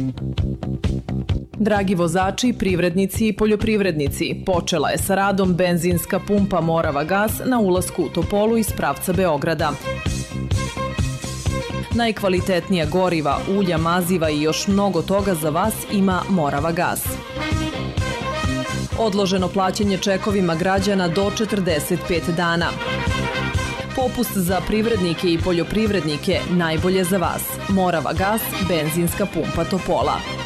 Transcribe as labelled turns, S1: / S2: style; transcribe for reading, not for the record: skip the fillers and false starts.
S1: Dragi vozači, privrednici i poljoprivrednici, počela je sa radom benzinska pumpa Morava gas na ulasku u Topolu iz pravca Beograda. Najkvalitetnija goriva, ulja, maziva i još mnogo toga za vas ima Morava gas. Odloženo plaćanje čekovima građana do 45 dana. Popust za privrednike i poljoprivrednike najbolje za vas. Morava gas, benzinska pumpa Topola.